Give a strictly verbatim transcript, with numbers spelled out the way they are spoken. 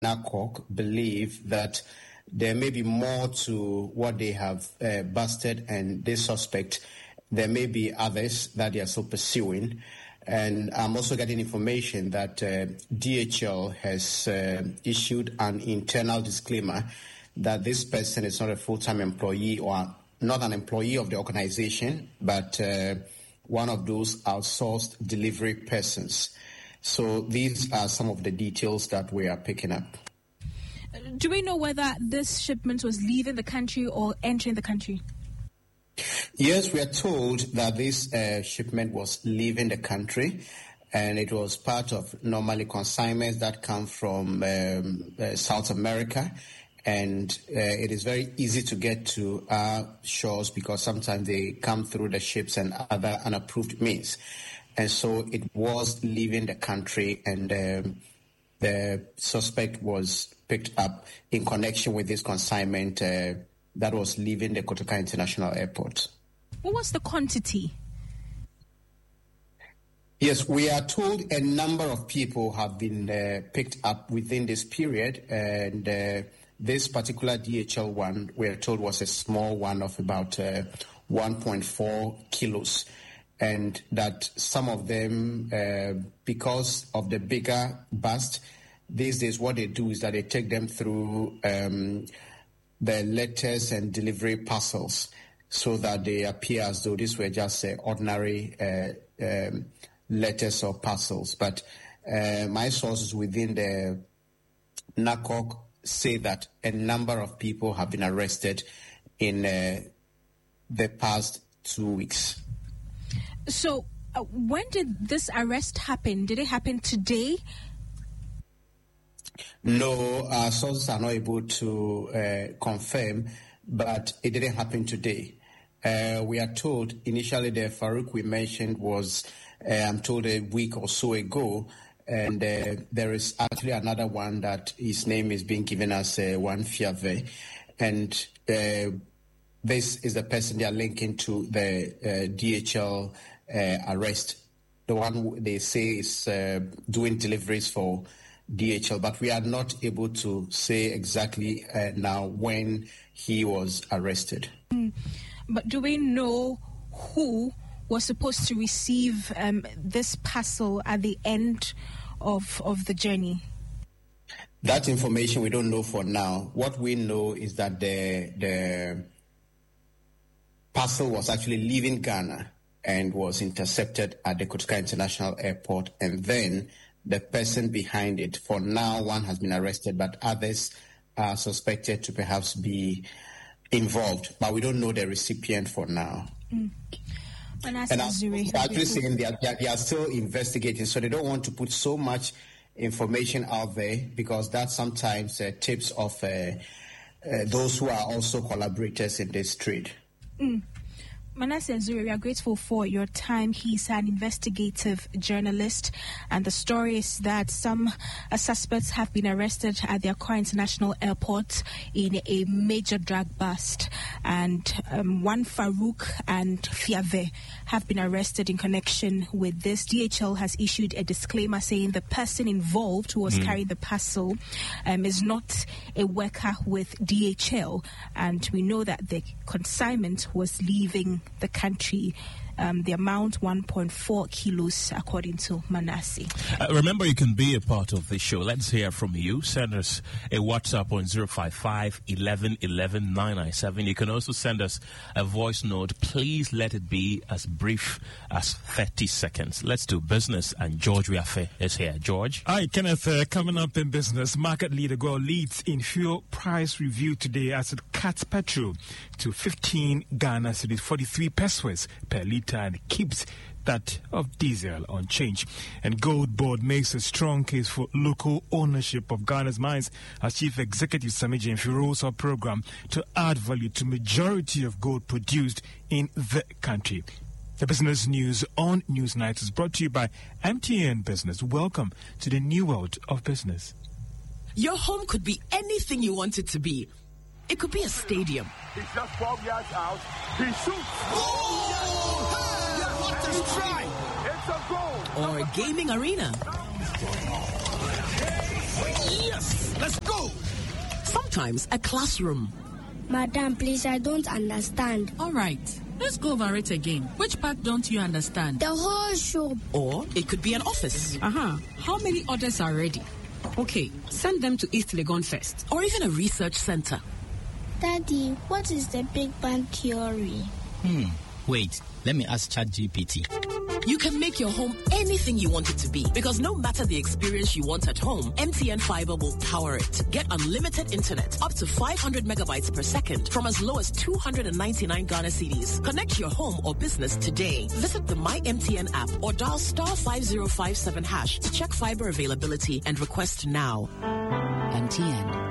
NACOC believe that there may be more to what they have uh, busted, and they suspect there may be others that they are still pursuing. And I'm also getting information that uh, D H L has uh, issued an internal disclaimer that this person is not a full-time employee or not an employee of the organization, but uh, one of those outsourced delivery persons. So these are some of the details that we are picking up. Do we know whether this shipment was leaving the country or entering the country? Yes, we are told that this uh, shipment was leaving the country, and it was part of normally consignments that come from um, uh, South America. And uh, it is very easy to get to our shores because sometimes they come through the ships and other unapproved means. And so it was leaving the country, and um, the suspect was picked up in connection with this consignment uh, that was leaving the Kotoka International Airport. What was the quantity? Yes, we are told a number of people have been uh, picked up within this period, and uh, this particular D H L one, we are told, was a small one of about uh, one point four kilos. And that some of them, uh, because of the bigger bust, these days what they do is that they take them through um, the letters and delivery parcels so that they appear as though these were just uh, ordinary uh, um, letters or parcels. But uh, my sources within the NACOC say that a number of people have been arrested in uh, the past two weeks. So, uh, when did this arrest happen? Did it happen today? No, our sources are not able to uh, confirm, but it didn't happen today. Uh, we are told initially the Farouk we mentioned was, uh, I'm told, a week or so ago, and uh, there is actually another one that his name is being given as uh, one Fiave, and uh, this is the person they are linking to the uh, D H L uh, arrest. The one they say is uh, doing deliveries for D H L, but we are not able to say exactly uh, now when he was arrested. Mm. But do we know who was supposed to receive um, this parcel at the end of of the journey? That information we don't know for now. What we know is that the the parcel was actually leaving Ghana and was intercepted at the Kotoka International Airport, and then the person behind it, for now, one has been arrested, but others are suspected to perhaps be involved, but we don't know the recipient for now. Mm. And I'm actually saying they are, they are still investigating, so they don't want to put so much information out there because that sometimes uh, tips off uh, uh, those who are also collaborators in this trade. Mm. Manasseh Nzuri, we are grateful for your time. He's an investigative journalist, and the story is that some uh, suspects have been arrested at the Accra International Airport in a major drug bust, and um, one Farouk and Fiave have been arrested in connection with this. D H L has issued a disclaimer saying the person involved who was mm. carrying the parcel um, is not a worker with D H L, and we know that the consignment was leaving the country. Um, the amount one point four kilos, according to Manasseh. Uh, remember, you can be a part of the show. Let's hear from you. Send us a WhatsApp on zero five five, eleven, eleven, nine nine seven. You can also send us a voice note. Please let it be as brief as thirty seconds. Let's do business, and George Wiafe is here. George? Hi, Kenneth. Uh, coming up in business, market leader Go leads in fuel price review today as it cuts petrol to fifteen Ghana cedis, forty-three pesos per litre, and keeps that of diesel unchanged. And Gold Board makes a strong case for local ownership of Ghana's mines as Chief Executive Sami Gyamfi rolls our program to add value to majority of gold produced in the country. The business news on Newsnight is brought to you by M T N Business. Welcome to the new world of business. Your home could be anything you want it to be. It could be a stadium. He's just twelve yards out. He shoots. Oh! Hey! What a strike! It's a goal. Or a gaming arena. Yes! Let's times a classroom. Madam, please, I don't understand. All right, let's go over it again. Which part don't you understand? The whole shop. Or it could be an office. Uh-huh. How many orders are ready? Okay, send them to East Legon first. Or even a research center. Daddy, what is the Big Bang Theory? Hmm, wait, let me ask ChatGPT. You can make your home anything you want it to be, because no matter the experience you want at home, M T N Fiber will power it. Get unlimited internet up to five hundred megabytes per second from as low as two hundred ninety-nine Ghana cedis. Connect your home or business today. Visit the My M T N app or dial star five zero five seven hash to check fiber availability and request now. M T N.